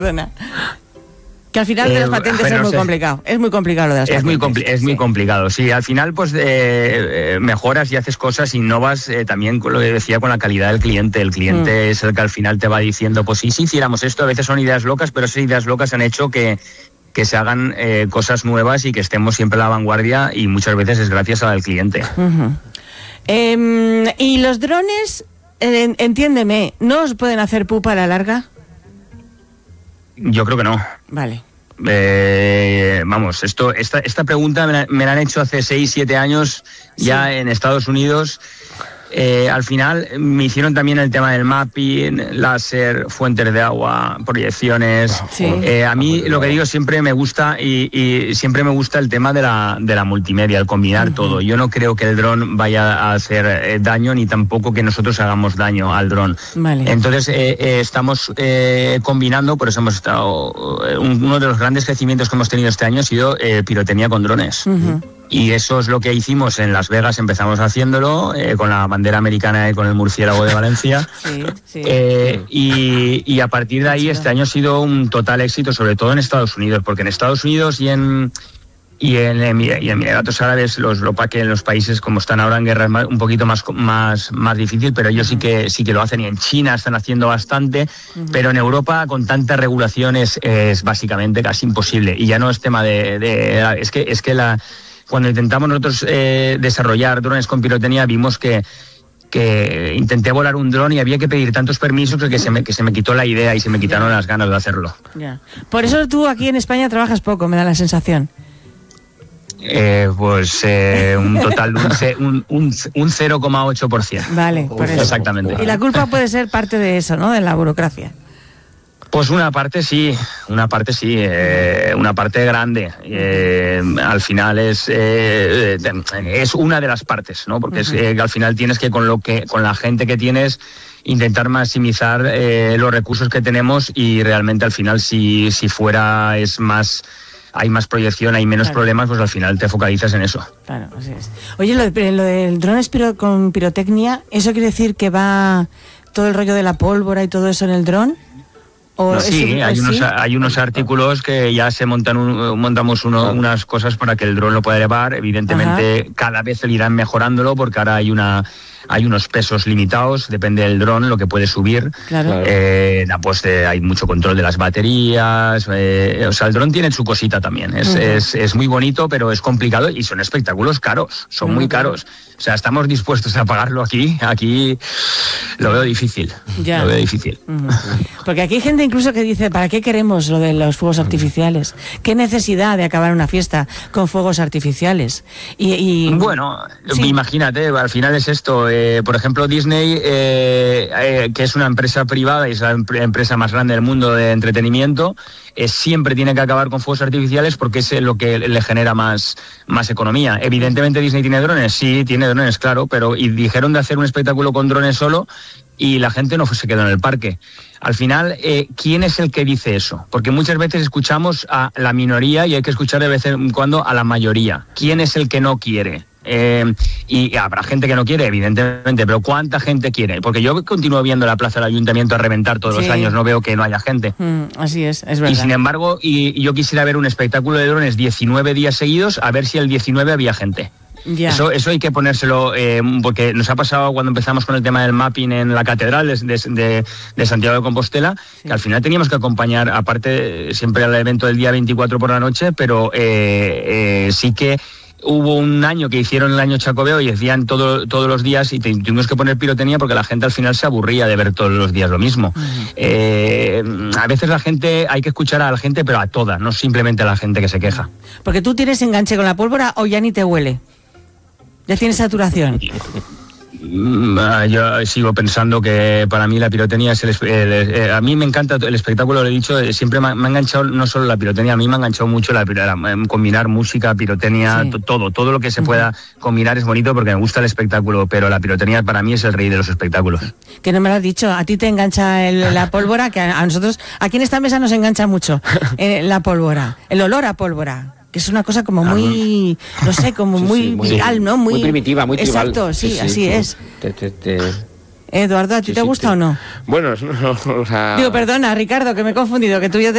Perdona. Que al final de las patentes es muy complicado. Es muy complicado lo de las patentes. Es muy complicado, sí. Al final, pues mejoras y haces cosas, innovas también con lo que decía, con la calidad del cliente. El cliente es el que al final te va diciendo, pues sí, si hiciéramos esto, a veces son ideas locas, pero esas ideas locas han hecho que se hagan cosas nuevas y que estemos siempre a la vanguardia, y muchas veces es gracias al cliente. ¿Y los drones, entiéndeme, no os pueden hacer pupa a la larga? Yo creo que no. Vale. Vamos, esta pregunta me la han hecho hace 6-7 años ya en Estados Unidos. Al final me hicieron también el tema del mapping, láser, fuentes de agua, proyecciones. Sí. A mí lo que digo, siempre me gusta y siempre me gusta el tema de la multimedia, el combinar todo. Yo no creo que el dron vaya a hacer daño, ni tampoco que nosotros hagamos daño al dron. Vale. Entonces estamos combinando, por eso hemos estado... uno de los grandes crecimientos que hemos tenido este año ha sido pirotecnia con drones. Y eso es lo que hicimos en Las Vegas, empezamos haciéndolo con la bandera americana y con el murciélago de Valencia. Sí. Y a partir de ahí este año ha sido un total éxito, sobre todo en Estados Unidos, porque en Estados Unidos y en Emiratos Árabes, que en los países como están ahora en guerra es un poquito más difícil, pero ellos sí que lo hacen, y en China están haciendo bastante, pero en Europa con tantas regulaciones es básicamente casi imposible. Y ya no es tema es que cuando intentamos nosotros desarrollar drones con pirotecnia, vimos que intenté volar un dron y había que pedir tantos permisos que se me quitó la idea y se me quitaron las ganas de hacerlo. Por eso tú aquí en España trabajas poco, me da la sensación. Un total un 0,8%. Vale, por eso. Exactamente. Y la culpa puede ser parte de eso, ¿no? De la burocracia. Pues una parte una parte grande. Al final es una de las partes, ¿no? Porque es que al final tienes que con la gente que tienes intentar maximizar los recursos que tenemos, y realmente al final si fuera hay más proyección, hay menos problemas, pues al final te focalizas en eso. Claro, así es. Oye, lo del dron con pirotecnia, ¿eso quiere decir que va todo el rollo de la pólvora y todo eso en el dron? Hay unos artículos que ya se montamos unas cosas para que el dron lo pueda elevar. Evidentemente cada vez irán mejorándolo, porque ahora hay unos pesos limitados, depende del dron lo que puede subir. Claro. Hay mucho control de las baterías. El dron tiene su cosita también. Es muy bonito, pero es complicado, y son espectáculos caros, son muy caros. O sea, estamos dispuestos a pagarlo aquí lo veo difícil. Lo veo difícil. Porque aquí hay gente incluso que dice, ¿para qué queremos lo de los fuegos artificiales? ¿Qué necesidad de acabar una fiesta con fuegos artificiales? Imagínate, al final es esto. Por ejemplo, Disney, que es una empresa privada y es la empresa más grande del mundo de entretenimiento, siempre tiene que acabar con fuegos artificiales porque es lo que le genera más economía. Evidentemente Disney tiene drones, sí, tiene drones, claro, y dijeron de hacer un espectáculo con drones solo, y la gente no se quedó en el parque. Al final, ¿quién es el que dice eso? Porque muchas veces escuchamos a la minoría y hay que escuchar de vez en cuando a la mayoría. ¿Quién es el que no quiere? Y habrá gente que no quiere, evidentemente, pero ¿cuánta gente quiere? Porque yo continúo viendo la plaza del ayuntamiento a reventar todos los años, no veo que no haya gente. Así es verdad. Y sin embargo, yo quisiera ver un espectáculo de drones 19 días seguidos, a ver si el 19 había gente. Eso hay que ponérselo, porque nos ha pasado cuando empezamos con el tema del mapping en la catedral de Santiago de Compostela, que al final teníamos que acompañar, aparte siempre al evento del día 24 por la noche, pero sí que hubo un año que hicieron el año Chacobeo y decían todos los días, y tuvimos que poner pirotecnia porque la gente al final se aburría de ver todos los días lo mismo. A veces hay que escuchar a la gente, pero a toda, no simplemente a la gente que se queja. Porque tú tienes enganche con la pólvora o ya ni te huele. ¿Ya tienes saturación? Yo sigo pensando que para mí la pirotecnia es a mí me encanta el espectáculo, lo he dicho, siempre me ha enganchado no solo la pirotecnia, a mí me ha enganchado mucho combinar música, pirotecnia, todo lo que se pueda combinar es bonito porque me gusta el espectáculo, pero la pirotecnia para mí es el rey de los espectáculos. Que no me lo has dicho, a ti te engancha la pólvora, que a nosotros aquí en esta mesa nos engancha mucho la pólvora, el olor a pólvora. Que es una cosa como muy, no sé, como muy vital, ¿no? Muy primitiva, muy tribal. Exacto, sí, así es. Eduardo, ¿a ti te gusta o no? Bueno, no, o sea... Digo, perdona, Ricardo, que me he confundido, que tú y yo